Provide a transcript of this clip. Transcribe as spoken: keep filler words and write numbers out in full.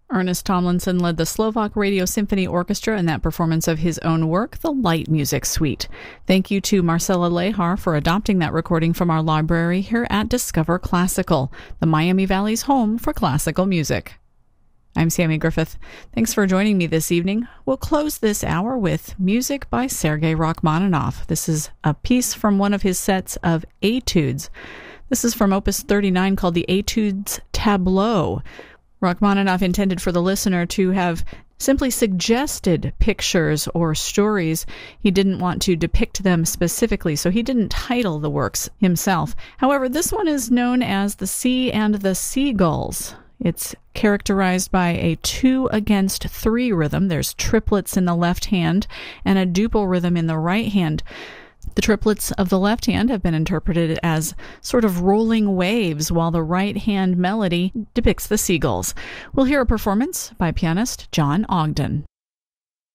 Ernest Tomlinson led the Slovak Radio Symphony Orchestra in that performance of his own work, the Light Music Suite. Thank you to Marcela Lehar for adopting that recording from our library here at Discover Classical, the Miami Valley's home for classical music. I'm Sammy Griffith. Thanks for joining me this evening. We'll close this hour with music by Sergei Rachmaninoff. This is a piece from one of his sets of etudes. This is from Opus thirty-nine called the Etudes Tableau. Rachmaninoff intended for the listener to have simply suggested pictures or stories. He didn't want to depict them specifically, so he didn't title the works himself. However, this one is known as The Sea and the Seagulls. It's characterized by a two against three rhythm. There's triplets in the left hand and a duple rhythm in the right hand. The triplets of the left hand have been interpreted as sort of rolling waves, while the right hand melody depicts the seagulls. We'll hear a performance by pianist John Ogden.